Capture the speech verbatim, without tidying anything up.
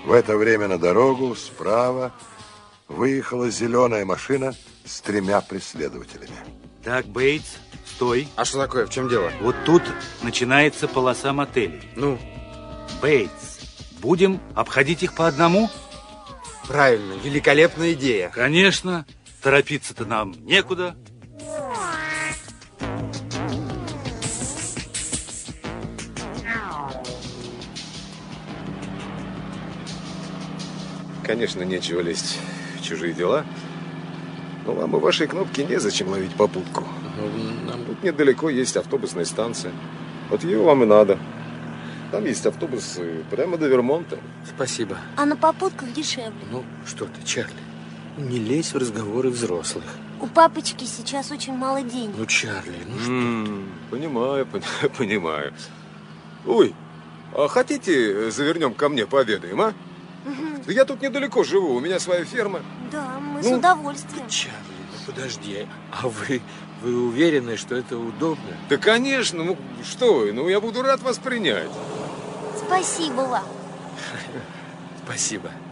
В это время на дорогу справа выехала зеленая машина с тремя преследователями. Так, Бейтс, стой. А что такое? В чем дело? Вот тут начинается полоса мотелей. Ну? Бейтс, будем обходить их по одному? Правильно, великолепная идея. Конечно, торопиться-то нам некуда. Конечно, нечего лезть в чужие дела. Но вам и вашей кнопки незачем ловить попутку. Нам тут недалеко есть автобусная станция. Вот ее вам и надо. Там есть автобус прямо до Вермонта. Спасибо. А на попутках дешевле. Ну, что ты, Чарли, не лезь в разговоры взрослых. У папочки сейчас очень мало денег. Ну, Чарли, ну что М-м, понимаю, понимаю. Ой, а хотите завернем ко мне пообедаем, а? Угу. Да я тут недалеко живу, у меня своя ферма. Да, мы Ну, с удовольствием. Чарли, ну подожди, а вы, вы уверены, что это удобно? Да, конечно, ну что вы, ну я буду рад вас принять. Спасибо вам. Спасибо.